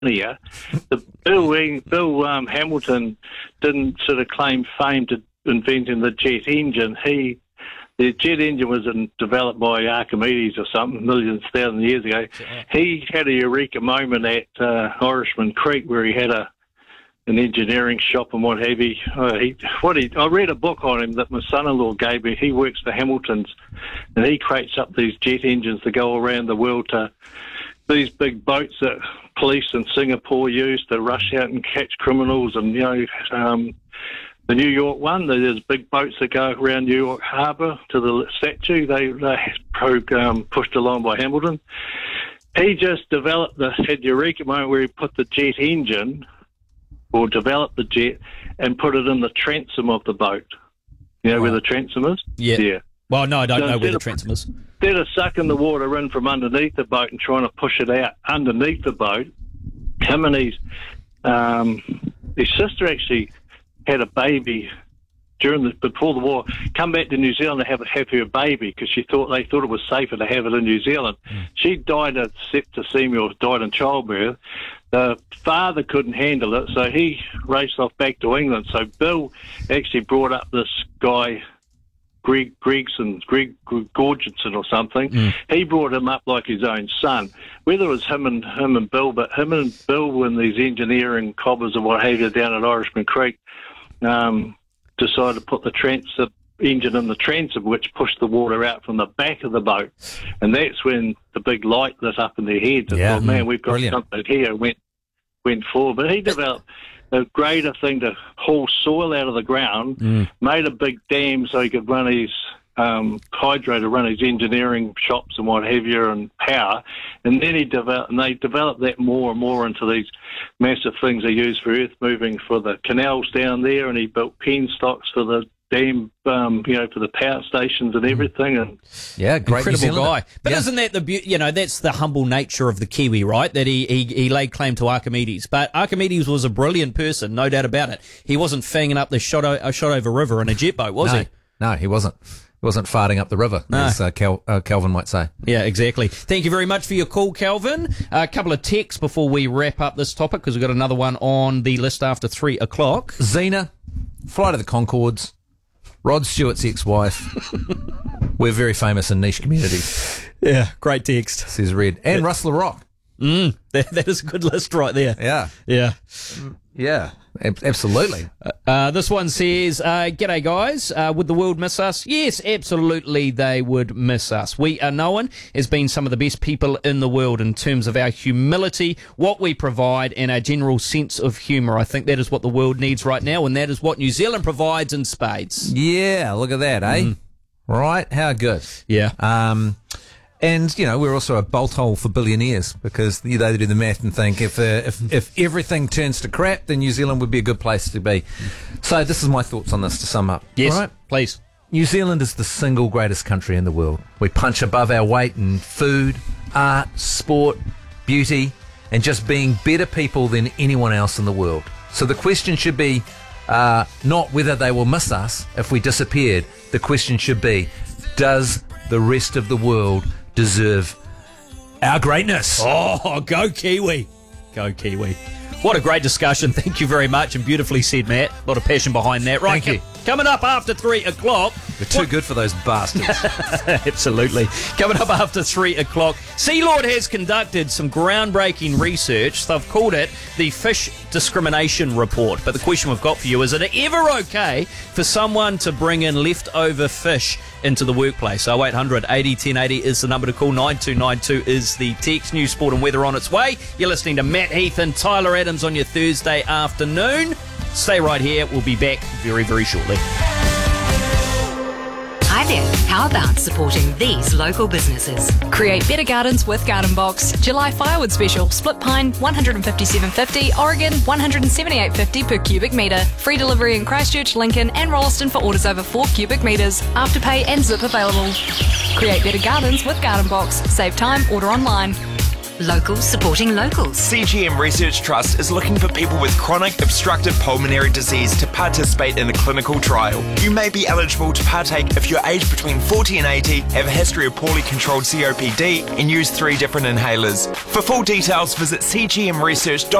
here. Bill Hamilton didn't sort of claim fame to inventing the jet engine. The jet engine was developed by Archimedes or something, thousand years ago. He had a eureka moment at Irishman Creek where he had an engineering shop and what have you. I read a book on him that my son-in-law gave me. He works for Hamilton's, and he creates up these jet engines to go around the world to these big boats that police in Singapore use to rush out and catch criminals. And, the New York one, there's big boats that go around New York Harbour to the statue. They pushed along by Hamilton. He just had eureka moment where he put the jet engine, or developed the jet, and put it in the transom of the boat. You know where the transom is? Yeah. Well, no, I don't know where the transom is. Instead of sucking the water in from underneath the boat and trying to push it out underneath the boat, him and his sister actually had a baby before the war, come back to New Zealand to have her baby because they thought it was safer to have it in New Zealand. She died of septicemia, or died in childbirth. The father couldn't handle it, so he raced off back to England. So Bill actually brought up this guy, Greg Gorgenson or something. He brought him up like his own son. Whether it was him and Bill, but him and Bill, when these engineering cobbers and what have you down at Irishman Creek, decided to put the engine in the transom, which pushed the water out from the back of the boat. And that's when the big light lit up in their heads. And thought, man, we've got something here. Went forward. But he developed a greater thing to haul soil out of the ground, made a big dam so he could run his hydro to run his engineering shops and what have you, and power. And then they developed that more and more into these massive things they use for earth moving for the canals down there, and he built penstocks for the dam, for the power stations and everything. And great incredible guy. But isn't that that's the humble nature of the Kiwi, right? That he laid claim to Archimedes. But Archimedes was a brilliant person, no doubt about it. He wasn't fanging up the shot over river in a jet boat, was he? No, he wasn't. He wasn't farting up the river, as Calvin might say. Yeah, exactly. Thank you very much for your call, Calvin. A couple of texts before we wrap up this topic, because we've got another one on the list after 3 o'clock. Zena, Flight of the Conchords, Rod Stewart's ex-wife. We're very famous in niche communities. Yeah, great text. Says Red. And Russ LaRock. That is a good list right there. Yeah, absolutely. This one says, g'day guys, would the world miss us? Yes, absolutely they would miss us. We are known as being some of the best people in the world in terms of our humility, what we provide, and our general sense of humour. I think that is what the world needs right now, and that is what New Zealand provides in spades. Yeah, look at that, eh? Right, how good. Yeah. And, we're also a bolt hole for billionaires, because they do the math and think if everything turns to crap, then New Zealand would be a good place to be. So this is my thoughts on this to sum up. Yes, right? Please. New Zealand is the single greatest country in the world. We punch above our weight in food, art, sport, beauty, and just being better people than anyone else in the world. So the question should be not whether they will miss us if we disappeared. The question should be, does the rest of the world deserve our greatness? Oh, go Kiwi. Go Kiwi. What a great discussion. Thank you very much, and beautifully said, Matt. A lot of passion behind that. Right, thank you. Coming up after 3 o'clock. You're too good for those bastards. Absolutely. Coming up after 3 o'clock, Sealord has conducted some groundbreaking research. They've called it the Fish Discrimination Report. But the question we've got for you, is it ever okay for someone to bring in leftover fish into the workplace? 0800 80 1080 is the number to call. 9292 is the text. News, sport and weather on its way. You're listening to Matt Heath and Tyler Adams on your Thursday afternoon. Stay right here. We'll be back very, very shortly. Hi there. How about supporting these local businesses? Create better gardens with Garden Box. July firewood special. Split pine, $157.50. Oregon, $178.50 per cubic metre. Free delivery in Christchurch, Lincoln and Rolleston for orders over 4 cubic metres. Afterpay and zip available. Create better gardens with Garden Box. Save time. Order online. Locals supporting locals. CGM Research Trust is looking for people with chronic obstructive pulmonary disease to participate in a clinical trial. You may be eligible to partake if you're aged between 40 and 80, have a history of poorly controlled COPD, and use 3 different inhalers. For full details, visit cgmresearch.com.